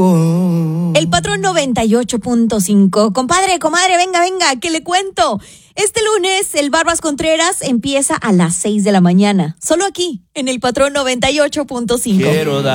contigo. El Patrón 98.5. Compadre, comadre, venga, ¿qué le cuento? Este lunes, el Barbas Contreras empieza a las 6 de la mañana. Solo aquí, en el Patrón 98.5. Quiero dar